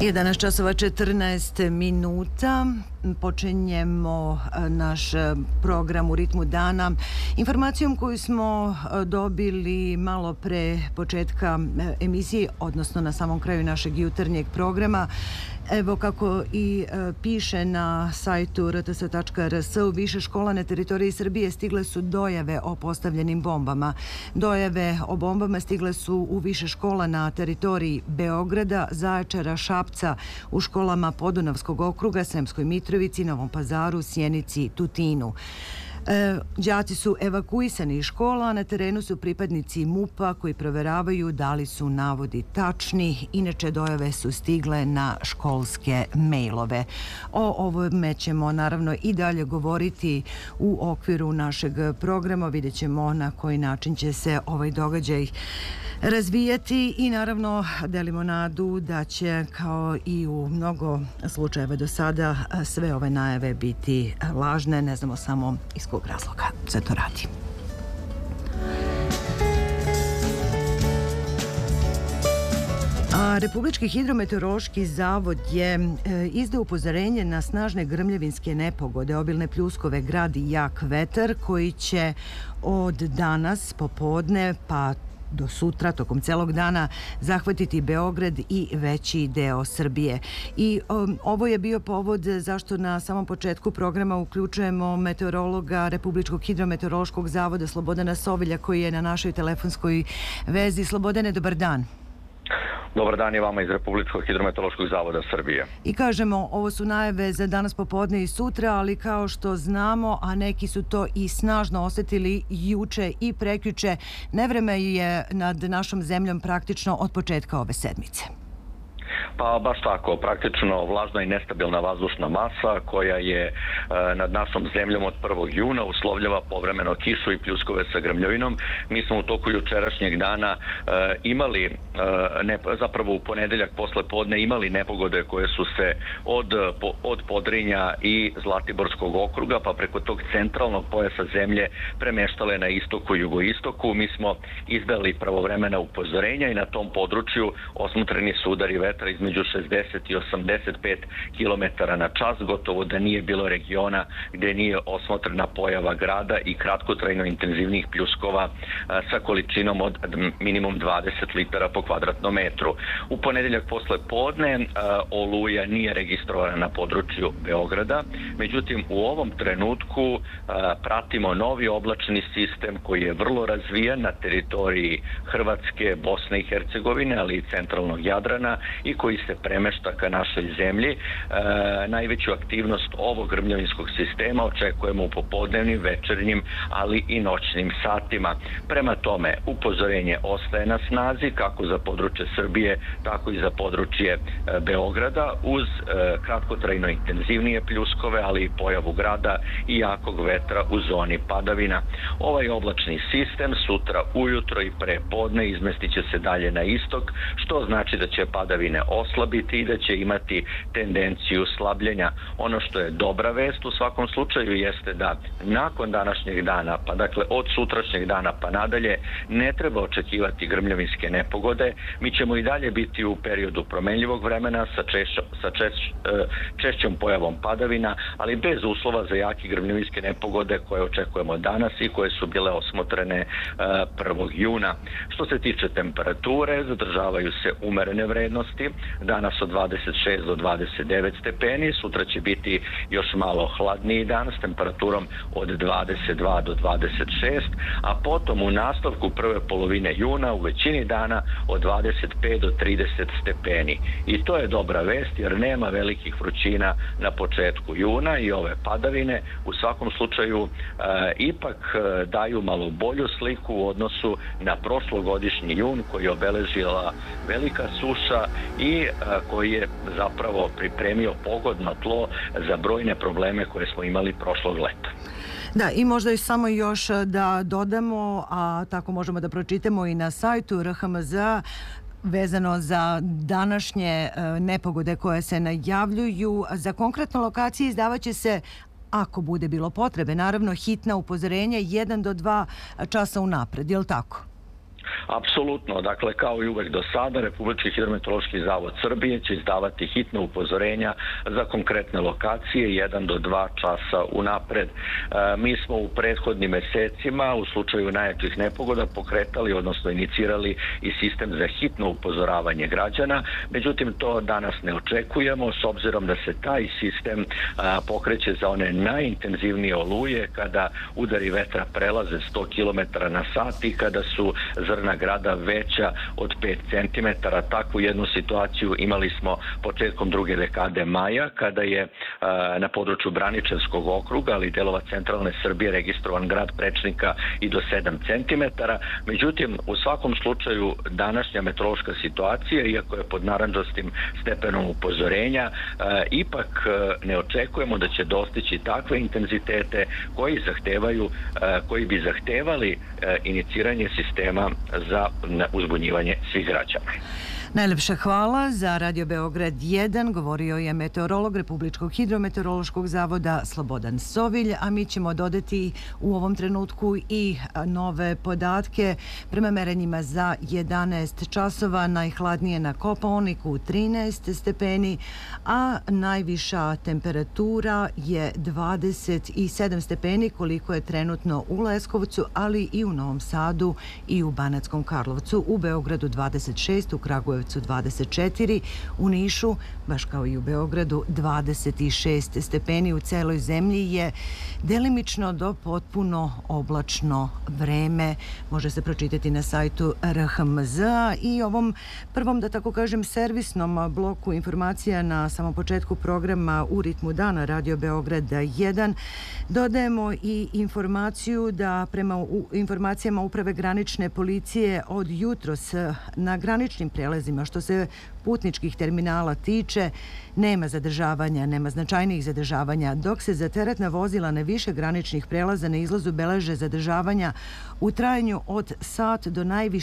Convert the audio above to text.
11 časova 14 minuta. Počinjemo naš program u ritmu dana informacijom koju smo dobili malo pre početka emisije, odnosno na samom kraju našeg jutarnjeg programa. Evo kako i piše na sajtu rts.rs, u više škola na teritoriji Srbije stigle su dojave o postavljenim bombama. Dojave o bombama stigle su u više škola na teritoriji Beograda, Zaječara, Šapca, u školama Podunavskog okruga, Sremskoj Mitrovici, Novom Pazaru, Sjenici, Tutinu. Đaci su evakuisani iz škola, na terenu su pripadnici MUP-a koji proveravaju da li su navodi tačni. Inače, dojave su stigle na školske mejlove. O ovome ćemo naravno i dalje govoriti u okviru našeg programa. Vidjet ćemo na koji način će se ovaj događaj razvijati i naravno delimo nadu da će, kao i u mnogo slučajeva do sada, sve ove najave biti lažne. Ne znamo samo iz kog razloga se to radi. Republički hidrometeorološki zavod je izdao upozorenje na snažne grmljavinske nepogode, obilne pljuskove, grad i jak vetar koji će od danas popodne pa do sutra, tokom celog dana, zahvatiti Beograd i veći deo Srbije. I ovo je bio povod zašto na samom početku programa uključujemo meteorologa Republičkog hidrometeorološkog zavoda Slobodana Sovilja, koji je na našoj telefonskoj vezi. Slobodane, dobar dan. Dobar dan i vama iz Republičkog hidrometeorološkog zavoda Srbije. I kažemo, ovo su najave za danas popodne i sutra, ali kao što znamo, a neki su to i snažno osetili juče i prekjuče, nevreme je nad našom zemljom praktično od početka ove sedmice. Pa baš tako, praktično vlažna i nestabilna vazdušna masa koja je nad našom zemljom od 1. juna uslovljava povremeno kišu i pljuskove sa grmljovinom. Mi smo u toku jučerašnjeg dana imali, zapravo u ponedeljak posle podne imali nepogode koje su se od Podrinja i Zlatiborskog okruga pa preko tog centralnog pojasa zemlje premeštale na istoku i jugoistoku. Mi smo izdali pravovremena upozorenja i na tom području osmotreni su udari vetra između 60 i 85 km na čas, gotovo da nije bilo regiona gde nije osmotrena pojava grada i kratkotrajno intenzivnih pljuskova sa količinom od minimum 20 litara po kvadratnom metru. U ponedeljak posle podne oluja nije registrovana na području Beograda, međutim u ovom trenutku pratimo novi oblačni sistem koji je vrlo razvijen na teritoriji Hrvatske, Bosne i Hercegovine, ali i centralnog Jadrana i koji se premešta ka našoj zemlji. Najveću aktivnost ovog grmljavinskog sistema očekujemo u popodnevnim, večernjim, ali i noćnim satima. Prema tome, upozorenje ostaje na snazi kako za područje Srbije, tako i za područje Beograda, uz kratkotrajno intenzivnije pljuskove, ali i pojavu grada i jakog vetra u zoni padavina. Ovaj oblačni sistem sutra ujutro i pre podne izmestit će se dalje na istok, što znači da će padavine oslabiti i da će imati tendenciju slabljenja. Ono što je dobra vest u svakom slučaju jeste da nakon današnjeg dana, pa dakle od sutrašnjeg dana pa nadalje, ne treba očekivati grmljavinske nepogode. Mi ćemo i dalje biti u periodu promenljivog vremena sa češćom pojavom padavina, ali bez uslova za jaki grmljavinske nepogode koje očekujemo danas i koje su bile osmotrene 1. juna. Što se tiče temperature, zadržavaju se umerene vrednosti. Danas od 26 do 29 stepeni, sutra će biti još malo hladniji dan s temperaturom od 22 do 26, a potom u nastavku prve polovine juna u većini dana od 25 do 30 stepeni. I to je dobra vest jer nema velikih vrućina na početku juna i ove padavine u svakom slučaju ipak daju malo bolju sliku u odnosu na prošlogodišnji jun koji je obeležila velika suša i koji je zapravo pripremio pogodno tlo za brojne probleme koje smo imali prošlog leta. Da, i možda samo još da dodamo, a tako možemo da pročitamo i na sajtu RHMZ, vezano za današnje nepogode koje se najavljuju. Za konkretne lokacije izdavaće se, ako bude bilo potrebe, naravno hitna upozorenja 1 do 2 časa unapred, je li tako? Apsolutno, dakle kao i uvek do sada, Republički hidrometeorološki zavod Srbije će izdavati hitna upozorenja za konkretne lokacije 1 do 2 časa unapred. Mi smo u prethodnim mesecima u slučaju najjačih nepogoda pokretali, odnosno inicirali i sistem za hitno upozoravanje građana, međutim to danas ne očekujemo s obzirom da se taj sistem pokreće za one najintenzivnije oluje kada udari vetra prelaze 100 km na sat i kada su zrna grada veća od 5 cm. Takvu jednu situaciju imali smo početkom druge dekade maja kada je na području Braničevskog okruga, ali i delova centralne Srbije registrovan grad prečnika i do 7 cm. Međutim, u svakom slučaju današnja meteorološka situacija, iako je pod narandžastim stepenom upozorenja, ipak ne očekujemo da će dostići takve intenzitete koji bi zahtevali iniciranje sistema za uzbunjivanje svih građana. Najlepša hvala. Za Radio Beograd 1 govorio je meteorolog Republičkog hidrometeorološkog zavoda Slobodan Sovilj, a mi ćemo dodati u ovom trenutku i nove podatke. Prema merenjima za 11 časova najhladnije na Kopaoniku 13 stepeni, a najviša temperatura je 27 stepeni koliko je trenutno u Leskovcu, ali i u Novom Sadu i u Banatskom Karlovcu, u Beogradu 26, u Kragujevcu 24, u Nišu, baš kao i u Beogradu, 26 stepeni. U celoj zemlji je delimično do potpuno oblačno vreme. Može se pročitati na sajtu RHMZ i ovom prvom, da tako kažem, servisnom bloku informacija na samom početku programa U ritmu dana Radio Beograd 1 dodajemo i informaciju da prema informacijama Uprave granične policije od jutros na graničnim prelazima što se putničkih terminala tiče, nema zadržavanja, nema značajnijih zadržavanja, dok se za teretna vozila na više graničnih prelaza na izlazu beleže zadržavanja u trajanju od sat do najviše